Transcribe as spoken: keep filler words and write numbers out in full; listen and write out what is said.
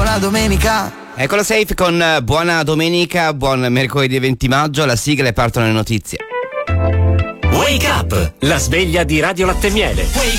buona domenica. Eccolo Safe con uh, buona domenica, buon mercoledì venti maggio, la sigla e partono le notizie. Wake up, la sveglia di Radio Latte Miele. Wake